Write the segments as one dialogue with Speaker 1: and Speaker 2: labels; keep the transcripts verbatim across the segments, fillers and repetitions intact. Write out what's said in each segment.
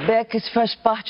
Speaker 1: Beck faz parte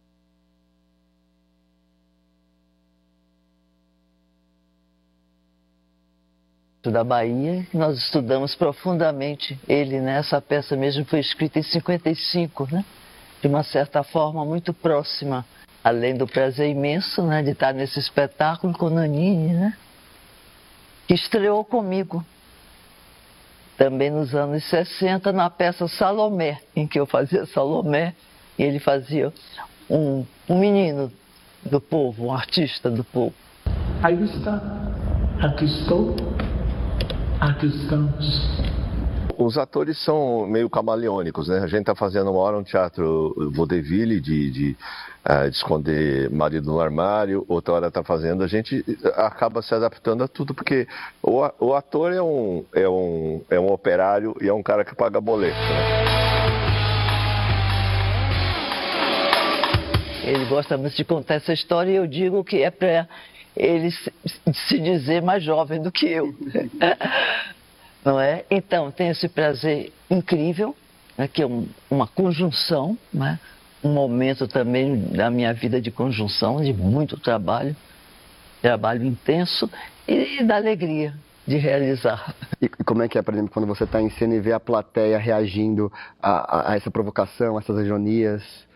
Speaker 1: da Bahia. Nós estudamos profundamente ele, né? Essa peça mesmo foi escrita em cinquenta e cinco, né? De uma certa forma muito próxima, além do prazer imenso, né, de estar nesse espetáculo com Nanini, né? Que estreou comigo também nos anos sessenta, na peça Salomé, em que eu fazia Salomé e ele fazia um, um menino do povo, um artista do povo.
Speaker 2: Aí está, aqui estou, aqui estamos.
Speaker 3: Os atores são meio camaleônicos, né? A gente está fazendo uma hora um teatro vaudeville de, de, uh, de esconder marido no armário, outra hora está fazendo, a gente acaba se adaptando a tudo, porque o, o ator é um, é, um, é um operário e é um cara que paga boleto, né?
Speaker 1: Ele gosta muito de contar essa história e eu digo que é para ele se, se dizer mais jovem do que eu. Não é? Então, tem esse prazer incrível, né, que é um, uma conjunção, né, um momento também da minha vida de conjunção, de muito trabalho, trabalho intenso e da alegria de realizar.
Speaker 4: E como é que é, por exemplo, quando você está em cena e vê a plateia reagindo a, a, a essa provocação, a essas ironias?